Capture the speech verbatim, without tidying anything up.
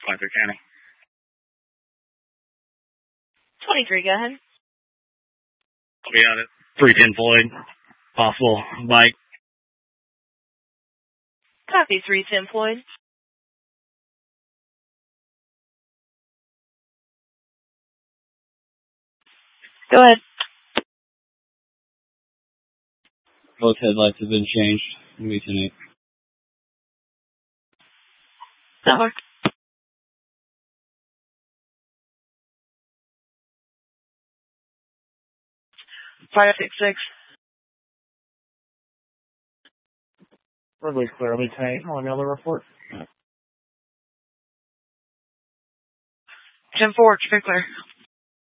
twenty-three County. twenty-three, go ahead. I'll be on it. three ten Floyd. Possible bike. Copy, three ten Floyd. Go ahead. Both headlights have been changed. Maybe tonight. That five six six. Roadway clear. I'll be tonight on the other report. ten four, clear.